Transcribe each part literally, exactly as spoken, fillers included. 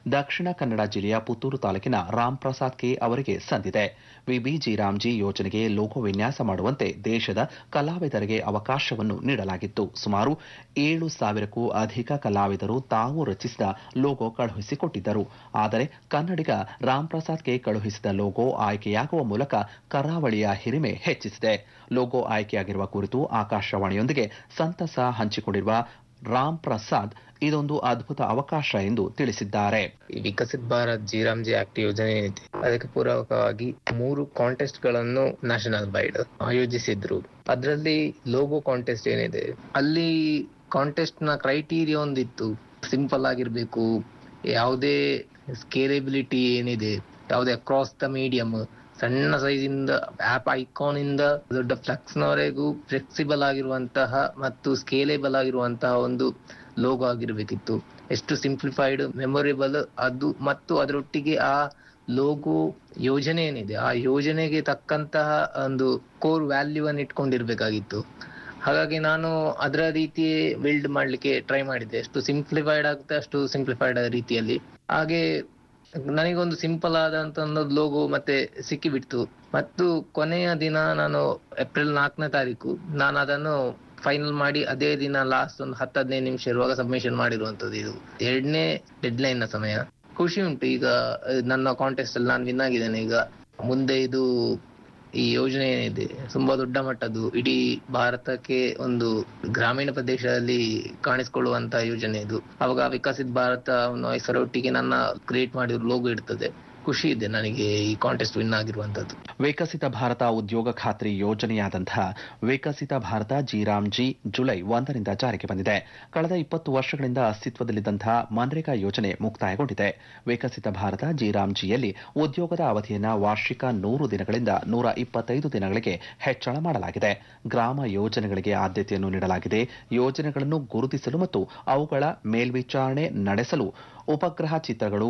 ದಕ್ಷಿಣ ಕನ್ನಡ ಜಿಲ್ಲೆಯ ಪುತ್ತೂರು ತಾಲೂಕಿನ ರಾಮ್ ಪ್ರಸಾದ್ ಕೆ ಅವರಿಗೆ ಸಂದಿದೆ. ವಿಬಿಜಿ ರಾಮ್ಜಿ ಯೋಜನೆಗೆ ಲೋಗೋ ವಿನ್ಯಾಸ ಮಾಡುವಂತೆ ದೇಶದ ಕಲಾವಿದರಿಗೆ ಅವಕಾಶವನ್ನು ನೀಡಲಾಗಿತ್ತು. ಸುಮಾರು ಏಳು ಸಾವಿರಕ್ಕೂ ಅಧಿಕ ಕಲಾವಿದರು ತಾವು ರಚಿಸಿದ ಲೋಗೋ ಕಳುಹಿಸಿಕೊಟ್ಟಿದ್ದರು. ಆದರೆ ಕನ್ನಡಿಗ ರಾಮ್ ಪ್ರಸಾದ್ ಕೆ ಕಳುಹಿಸಿದ ಲೋಗೋ ಆಯ್ಕೆಯಾಗುವ ಮೂಲಕ ಕರಾವಳಿಯ ಹಿರಿಮೆ ಹೆಚ್ಚಿಸಿದೆ. ಲೋಗೋ ಆಯ್ಕೆಯಾಗಿರುವ ಕುರಿತು ಆಕಾಶವಾಣಿಯೊಂದಿಗೆ ಸಂತಸ ಹಂಚಿಕೊಂಡಿರುವ ರಾಮ್ ಪ್ರಸಾದ್ ಇದೊಂದು ಅದ್ಭುತ ಅವಕಾಶ ಎಂದು ತಿಳಿಸಿದ್ದಾರೆ. ವಿಕಸಿತ್ ಭಾರತ್ ಜಿ ರಾಮ್ಜಿ ಆಕ್ಟ್ ಯೋಜನೆ ಏನಿದೆ ಅದಕ್ಕೆ ಪೂರಕವಾಗಿ ಮೂರು ಕಾಂಟೆಸ್ಟ್ ಗಳನ್ನು ನ್ಯಾಷನಲ್ ವೈಡ್ ಆಯೋಜಿಸಿದ್ರು. ಅದರಲ್ಲಿ ಲೋಗೋ ಕಾಂಟೆಸ್ಟ್ ಏನಿದೆ ಅಲ್ಲಿ ಕಾಂಟೆಸ್ಟ್ ನ ಕ್ರೈಟೀರಿಯಾ ಒಂದಿತ್ತು. ಸಿಂಪಲ್ ಆಗಿರ್ಬೇಕು, ಯಾವುದೇ ಸ್ಕೇಲೆಬಿಲಿಟಿ ಏನಿದೆ, ಯಾವುದೇ ಅಕ್ರಾಸ್ ದ ಮೀಡಿಯಂ, ಸಣ್ಣ ಸೈಜ್ ಇಂದ ಆಪ್ ಐಕಾನ್ ಇಂದ ದೊಡ್ಡ ಫ್ಲೆಕ್ಸ್ ನವರೆಗೂ ಫ್ಲೆಕ್ಸಿಬಲ್ ಆಗಿರುವಂತಹ ಮತ್ತು ಸ್ಕೇಲೇಬಲ್ ಆಗಿರುವಂತಹ ಒಂದು ಲೋಗೋ ಆಗಿರ್ಬೇಕಿತ್ತು. ಎಷ್ಟು ಸಿಂಪ್ಲಿಫೈಡ್, ಮೆಮೊರೇಬಲ್ ಅದು, ಮತ್ತು ಅದರೊಟ್ಟಿಗೆ ಆ ಲೋಗೋ ಯೋಜನೆ ಏನಿದೆ ಆ ಯೋಜನೆಗೆ ತಕ್ಕಂತಹ ಒಂದು ಕೋರ್ ವ್ಯಾಲ್ಯೂ ಅನ್ನು ಇಟ್ಕೊಂಡಿರ್ಬೇಕಾಗಿತ್ತು. ಹಾಗಾಗಿ ನಾನು ಅದರ ರೀತಿ ಬಿಲ್ಡ್ ಮಾಡ್ಲಿಕ್ಕೆ ಟ್ರೈ ಮಾಡಿದ್ದೆ. ಎಷ್ಟು ಸಿಂಪ್ಲಿಫೈಡ್ ಆಗುತ್ತೆ ಅಷ್ಟು ಸಿಂಪ್ಲಿಫೈಡ್ ರೀತಿಯಲ್ಲಿ. ಹಾಗೆ ನನಗೊಂದು ಸಿಂಪಲ್ ಆದಂತ ಒಂದು ಲೋಗೋ ಮತ್ತೆ ಸಿಕ್ಕಿಬಿಡ್ತು. ಮತ್ತು ಕೊನೆಯ ದಿನ ನಾನು ಏಪ್ರಿಲ್ ನಾಲ್ಕನೇ ತಾರೀಕು ನಾನು ಅದನ್ನು ಫೈನಲ್ ಮಾಡಿ ಅದೇ ದಿನ ಲಾಸ್ಟ್ ಒಂದು ಹತ್ತು ಹದಿನೈದು ನಿಮಿಷ ಇರುವಾಗ ಸಬ್ಮಿಷನ್ ಮಾಡಿರುವಂತದ್ದು. ಇದು ಎರಡನೇ ಡೆಡ್ ಲೈನ್ ನ ಸಮಯ. ಖುಷಿ ಉಂಟು. ಈಗ ನನ್ನ ಕಾಂಟೆಸ್ಟ್ ಅಲ್ಲಿ ನಾನು ವಿನ್ ಆಗಿದ್ದೇನೆ. ಈಗ ಮುಂದೆ ಇದು ಈ ಯೋಜನೆ ಏನಿದೆ ತುಂಬಾ ದೊಡ್ಡ ಮಟ್ಟದ್ದು, ಇಡೀ ಭಾರತಕ್ಕೆ ಒಂದು ಗ್ರಾಮೀಣ ಪ್ರದೇಶದಲ್ಲಿ ಕಾಣಿಸಿಕೊಳ್ಳುವಂತಹ ಯೋಜನೆ ಇದು. ಅವಾಗ ವಿಕಸಿತ್ ಭಾರತ ಹೆಸರೊಟ್ಟಿಗೆ ನನ್ನ ಕ್ರಿಯೇಟ್ ಮಾಡಿರೋ ಲೋಗೋ ಇರ್ತದೆ. ಖುಷಿ ಇದೆ ನನಗೆ ಈ ಕಾಂಟೆಸ್ಟ್ ವಿನ್ ಆಗಿರುವಂತದ್ದು. ವಿಕಸಿತ ಭಾರತ ಉದ್ಯೋಗ ಖಾತ್ರಿ ಯೋಜನೆಯಾದಂತಹ ವಿಕಸಿತ ಭಾರತ ಜಿ ರಾಮ್ಜಿ ಜುಲೈ ಒಂದರಿಂದ ಜಾರಿಗೆ ಬಂದಿದೆ. ಕಳೆದ ಇಪ್ಪತ್ತು ವರ್ಷಗಳಿಂದ ಅಸ್ತಿತ್ವದಲ್ಲಿದ್ದಂತಹ ಮನ್ರೇಗಾ ಯೋಜನೆ ಮುಕ್ತಾಯಗೊಂಡಿದೆ. ವಿಕಸಿತ ಭಾರತ ಜಿ ರಾಮ್ಜಿಯಲ್ಲಿ ಉದ್ಯೋಗದ ಅವಧಿಯನ್ನು ವಾರ್ಷಿಕ ನೂರು ದಿನಗಳಿಂದ ನೂರ ಇಪ್ಪತ್ತೈದು ದಿನಗಳಿಗೆ ಹೆಚ್ಚಳ ಮಾಡಲಾಗಿದೆ. ಗ್ರಾಮ ಯೋಜನೆಗಳಿಗೆ ಆದ್ಯತೆಯನ್ನು ನೀಡಲಾಗಿದೆ. ಯೋಜನೆಗಳನ್ನು ಗುರುತಿಸಲು ಮತ್ತು ಅವುಗಳ ಮೇಲ್ವಿಚಾರಣೆ ನಡೆಸಲು ಉಪಗ್ರಹ ಚಿತ್ರಗಳು,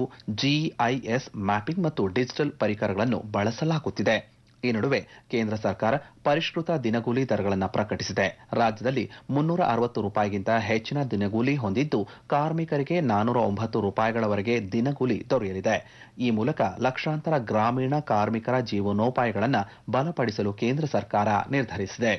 ಜಿಐಎಸ್ ಮ್ಯಾಪಿಂಗ್ ಮತ್ತು ಡಿಜಿಟಲ್ ಪರಿಕರಗಳನ್ನು ಬಳಸಲಾಗುತ್ತಿದೆ. ಈ ನಡುವೆ ಕೇಂದ್ರ ಸರ್ಕಾರ ಪರಿಷ್ಕೃತ ದಿನಗೂಲಿ ದರಗಳನ್ನು ಪ್ರಕಟಿಸಿದೆ. ರಾಜ್ಯದಲ್ಲಿ ಮುನ್ನೂರ ಅರವತ್ತು ರೂಪಾಯಿಗಿಂತ ಹೆಚ್ಚಿನ ದಿನಗೂಲಿ ಹೊಂದಿದ್ದು ಕಾರ್ಮಿಕರಿಗೆ ನಾನೂರ ಒಂಬತ್ತು ರೂಪಾಯಿಗಳವರೆಗೆ ದಿನಗೂಲಿ ದೊರೆಯಲಿದೆ. ಈ ಮೂಲಕ ಲಕ್ಷಾಂತರ ಗ್ರಾಮೀಣ ಕಾರ್ಮಿಕರ ಜೀವನೋಪಾಯಗಳನ್ನು ಬಲಪಡಿಸಲು ಕೇಂದ್ರ ಸರ್ಕಾರ ನಿರ್ಧರಿಸಿದೆ.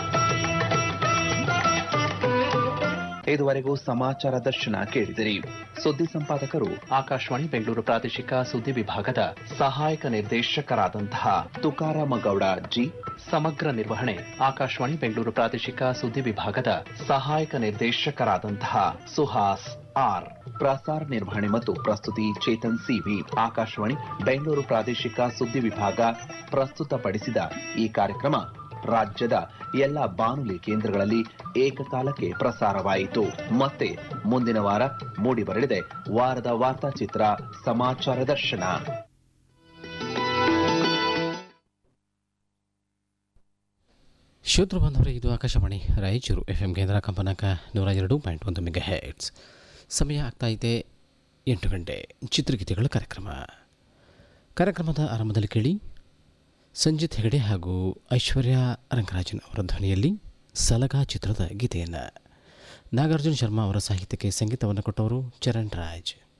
ಇದುವರೆಗೂ ಸಮಾಚಾರ ದರ್ಶನ ಕೇಳಿದಿರಿ. ಸುದ್ದಿ ಸಂಪಾದಕರು ಆಕಾಶವಾಣಿ ಬೆಂಗಳೂರು ಪ್ರಾದೇಶಿಕ ಸುದ್ದಿ ವಿಭಾಗದ ಸಹಾಯಕ ನಿರ್ದೇಶಕರಾದಂತಹ ತುಕಾರಾಮ ಗೌಡ ಜಿ. ಸಮಗ್ರ ನಿರ್ವಹಣೆ ಆಕಾಶವಾಣಿ ಬೆಂಗಳೂರು ಪ್ರಾದೇಶಿಕ ಸುದ್ದಿ ವಿಭಾಗದ ಸಹಾಯಕ ನಿರ್ದೇಶಕರಾದಂತಹ ಸುಹಾಸ್ ಆರ್. ಪ್ರಸಾರ ನಿರ್ವಹಣೆ ಮತ್ತು ಪ್ರಸ್ತುತಿ ಚೇತನ್ ಸಿವಿ. ಆಕಾಶವಾಣಿ ಬೆಂಗಳೂರು ಪ್ರಾದೇಶಿಕ ಸುದ್ದಿ ವಿಭಾಗ ಪ್ರಸ್ತುತಪಡಿಸಿದ ಈ ಕಾರ್ಯಕ್ರಮ ರಾಜ್ಯದ ಎಲ್ಲ ಬಾನುಲಿ ಕೇಂದ್ರಗಳಲ್ಲಿ ಏಕಕಾಲಕ್ಕೆ ಪ್ರಸಾರವಾಯಿತು. ಮತ್ತೆ ಮುಂದಿನ ವಾರ ಮೂಡಿಬರಲಿದೆ ವಾರದ ವಾರ್ತಾಚಿತ್ರ ಸಮಾಚಾರ ದರ್ಶನ. ಶ್ರೋತೃ ಬಾಂಧವರೇ, ಇದು ಆಕಾಶವಾಣಿ ರಾಯಚೂರು ಎಫ್ಎಂ ಕೇಂದ್ರ ಕಂಪನಾಂಕ ನೂರ ಎರಡು ಪಾಯಿಂಟ್ ಒಂದು ಮೆಗಾ ಹೆರ್ಟ್ಸ್. ಸಮಯ ಆಗ್ತಾ ಇದೆ ಎಂಟು ಗಂಟೆ. ಚಿತ್ರಗೀತೆಗಳ ಕಾರ್ಯಕ್ರಮ. ಕಾರ್ಯಕ್ರಮದ ಆರಂಭದಲ್ಲಿ ಕೇಳಿ ಸಂಜಿತ್ ಹೆಗಡೆ ಹಾಗೂ ಐಶ್ವರ್ಯ ರಂಗರಾಜನ್ ಅವರ ಧ್ವನಿಯಲ್ಲಿ ಸಲಗಾ ಚಿತ್ರದ ಗೀತೆಯನ್ನು. ನಾಗಾರ್ಜುನ ಶರ್ಮಾ ಅವರ ಸಾಹಿತ್ಯಕ್ಕೆ ಸಂಗೀತವನ್ನು ಕೊಟ್ಟವರು ಚರಣ್ ರಾಜ್.